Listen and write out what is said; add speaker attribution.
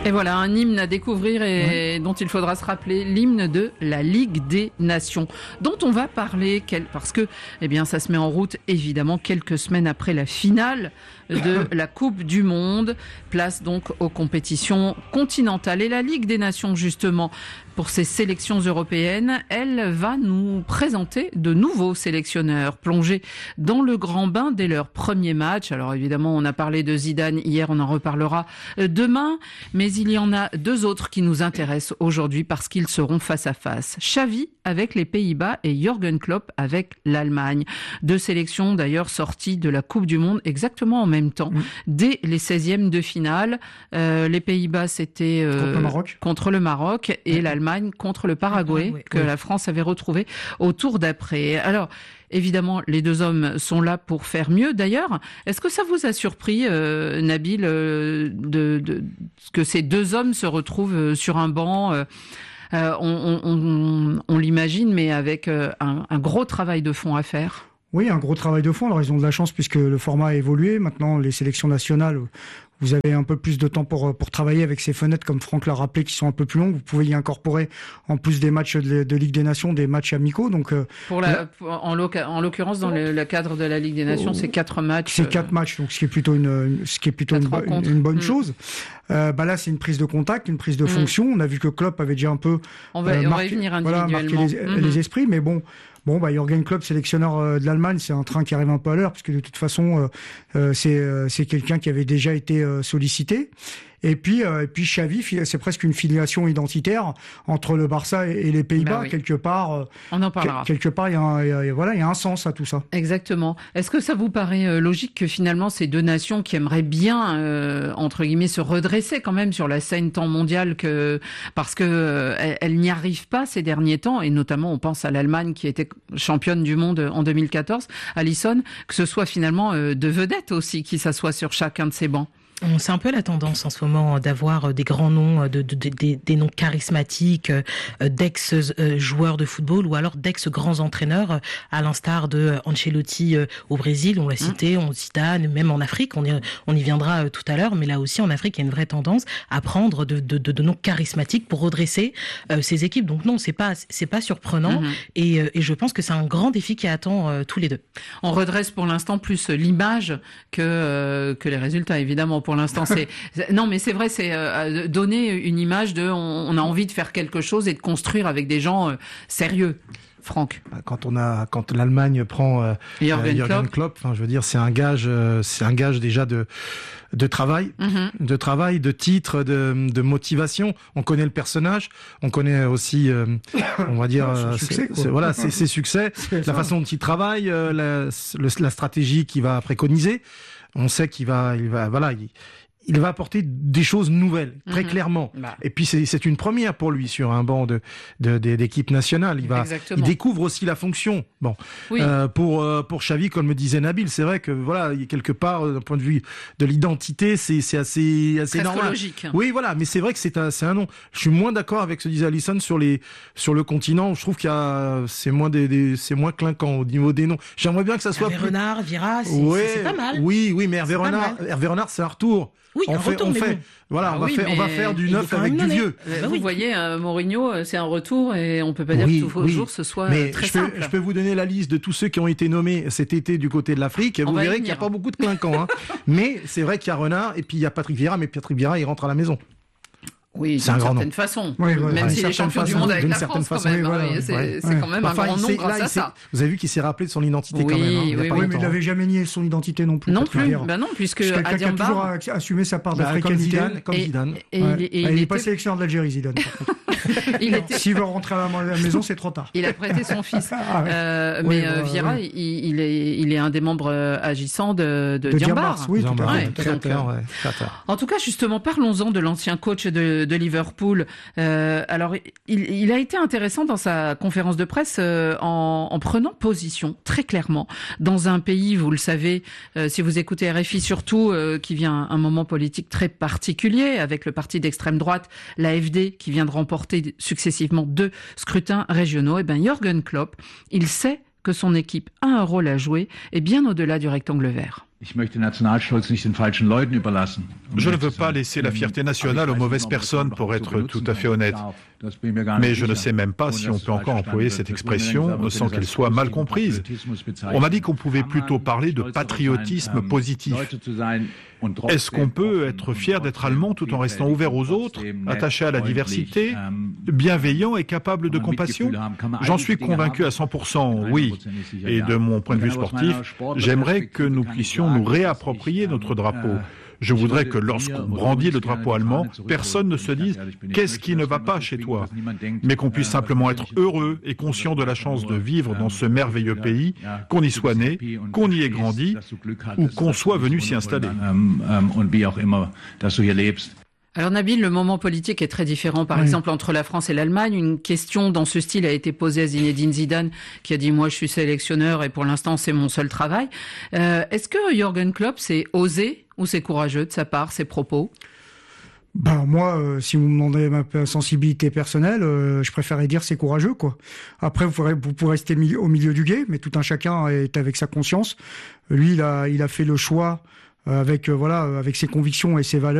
Speaker 1: Et voilà, un hymne à découvrir et dont il faudra se rappeler, l'hymne de la Ligue des Nations, dont on va parler parce que, ça se met en route évidemment quelques semaines après la finale de la Coupe du Monde. Place donc aux compétitions continentales. Et la Ligue des Nations, justement, pour ces sélections européennes, elle va nous présenter de nouveaux sélectionneurs plongés dans le grand bain dès leur premier match. Alors évidemment, on a parlé de Zidane hier, on en reparlera demain, mais il y en a deux autres qui nous intéressent aujourd'hui parce qu'ils seront face à face. Xavi avec les Pays-Bas et Jürgen Klopp avec l'Allemagne. Deux sélections d'ailleurs sorties de la Coupe du Monde exactement en même temps, dès les 16e de finale. Les Pays-Bas, c'était contre le Maroc et l'Allemagne contre le Paraguay, que la France avait retrouvé au tour d'après. Alors, évidemment, les deux hommes sont là pour faire mieux. D'ailleurs, est-ce que ça vous a surpris, Nabil, que ces deux hommes se retrouvent sur un banc on l'imagine, mais avec un gros travail de fond à faire?
Speaker 2: Oui, un gros travail de fond. Alors, ils ont de la chance puisque le format a évolué. Maintenant, les sélections nationales, vous avez un peu plus de temps pour travailler avec ces fenêtres, comme Franck l'a rappelé, qui sont un peu plus longues. Vous pouvez y incorporer, en plus des matchs de Ligue des Nations, des matchs amicaux. Donc,
Speaker 1: en l'occurrence, dans le cadre de la Ligue des Nations, c'est 4 matchs.
Speaker 2: C'est 4 matchs, donc ce qui est plutôt une bonne chose. Là, c'est une prise de contact, une prise de fonction. On a vu que Klopp avait déjà un peu
Speaker 1: on va y venir individuellement.
Speaker 2: Marqué les esprits, mais bon, Jürgen Klopp, sélectionneur de l'Allemagne, c'est un train qui arrive un peu à l'heure, puisque de toute façon, c'est quelqu'un qui avait déjà été sollicité. Et puis Xavi, c'est presque une filiation identitaire entre le Barça et les Pays-Bas. Quelque part,
Speaker 1: on en parlera.
Speaker 2: Quelque part, il y a un sens à tout ça.
Speaker 1: Exactement. Est-ce que ça vous paraît logique que finalement ces deux nations qui aimeraient bien, entre guillemets, se redresser quand même sur la scène tant mondiale parce que elles n'y arrivent pas ces derniers temps, et notamment on pense à l'Allemagne qui était championne du monde en 2014, Alisson, que ce soit finalement de vedettes aussi qui s'assoient sur chacun de ces bancs?
Speaker 3: C'est un peu la tendance en ce moment d'avoir des grands noms, des noms charismatiques, d'ex-joueurs de football ou alors d'ex-grands entraîneurs, à l'instar de Ancelotti au Brésil, on l'a cité, on Zidane, même en Afrique, on y viendra tout à l'heure, mais là aussi en Afrique, il y a une vraie tendance à prendre de noms charismatiques pour redresser ces équipes. Donc non, c'est pas surprenant, et je pense que c'est un grand défi qui attend tous les deux.
Speaker 1: On redresse pour l'instant plus l'image que les résultats, évidemment. Pour l'instant, non, mais c'est vrai, c'est donner une image on a envie de faire quelque chose et de construire avec des gens sérieux. Franck.
Speaker 4: Quand l'Allemagne prend Jürgen Klopp, je veux dire, c'est un gage déjà de travail, de titre, de motivation. On connaît le personnage, on connaît aussi, on va dire, ses succès, la façon dont il travaille, la stratégie qu'il va préconiser. On sait qu'il va apporter des choses nouvelles, très clairement. Et puis c'est une première pour lui sur un banc d'équipe nationale. Il découvre aussi la fonction. Bon, oui. Pour Xavi, comme me disait Nabil, c'est vrai que quelque part, d'un point de vue de l'identité, c'est assez normal.
Speaker 1: Logique.
Speaker 4: Oui, voilà, mais c'est vrai que c'est un nom. Je suis moins d'accord avec ce que disait Alisson sur le continent. Je trouve c'est moins clinquant au niveau des noms. J'aimerais bien que ça soit
Speaker 3: Hervé Renard, Vira, c'est pas mal.
Speaker 4: Oui, mais Hervé Renard, c'est un retour.
Speaker 3: Oui, on va
Speaker 4: faire du neuf avec du vieux.
Speaker 1: Vous voyez, Mourinho, c'est un retour et on peut pas dire que tous les jours ce soit très simple.
Speaker 4: Je peux vous donner la liste de tous ceux qui ont été nommés cet été du côté de l'Afrique. Vous verrez qu'il n'y a pas beaucoup de clinquants. Mais c'est vrai qu'il y a Renard et puis il y a Patrick Vieira. Mais Patrick Vieira, il rentre à la maison.
Speaker 1: Oui, d'une certaine façon. Même s'il est champion du monde avec la France, quand même. C'est quand même un grand nom grâce à ça.
Speaker 4: Vous avez vu qu'il s'est rappelé de son identité quand même.
Speaker 2: Oui, mais il n'avait jamais nié son identité non plus.
Speaker 1: Non plus, puisque
Speaker 2: quelqu'un qui a toujours assumé sa part d'africanité.
Speaker 4: Comme Zidane.
Speaker 2: Il n'est pas sélectionneur d'Algérie, Zidane. S'il veut rentrer à la maison, c'est trop tard.
Speaker 1: Il a prêté son fils. Mais Vieira, il est un des membres agissants de Diambars.
Speaker 2: Oui, tout à fait.
Speaker 1: En tout cas, justement, parlons-en de l'ancien coach de Liverpool. Alors, il a été intéressant dans sa conférence de presse en prenant position très clairement dans un pays, vous le savez, si vous écoutez RFI surtout, qui vient un moment politique très particulier avec le parti d'extrême droite, l'AfD, qui vient de remporter successivement 2 scrutins régionaux. Et Jürgen Klopp, il sait que son équipe a un rôle à jouer et bien au-delà du rectangle vert.
Speaker 5: Je ne veux pas laisser la fierté nationale aux mauvaises personnes, pour être tout à fait honnête. Mais je ne sais même pas si on peut encore employer cette expression sans qu'elle soit mal comprise. On m'a dit qu'on pouvait plutôt parler de patriotisme positif. Est-ce qu'on peut être fier d'être allemand tout en restant ouvert aux autres, attaché à la diversité, bienveillant et capable de compassion? J'en suis convaincu à 100%, oui. Et de mon point de vue sportif, j'aimerais que nous puissions nous réapproprier notre drapeau. Je voudrais que lorsqu'on brandit le drapeau allemand, personne ne se dise « qu'est-ce qui ne va pas chez toi ?», mais qu'on puisse simplement être heureux et conscient de la chance de vivre dans ce merveilleux pays, qu'on y soit né, qu'on y ait grandi ou qu'on soit venu s'y installer.
Speaker 1: Alors Nabil, le moment politique est très différent, par exemple, entre la France et l'Allemagne. Une question dans ce style a été posée à Zinedine Zidane, qui a dit « moi je suis sélectionneur et pour l'instant c'est mon seul travail ». Est-ce que Jürgen Klopp c'est osé ou c'est courageux de sa part, ses propos ?
Speaker 2: Ben moi, si vous me demandez ma sensibilité personnelle, je préférerais dire c'est courageux, quoi. Après, vous pourrez rester au milieu du gué, mais tout un chacun est avec sa conscience. Lui, il a fait le choix avec ses convictions et ses valeurs.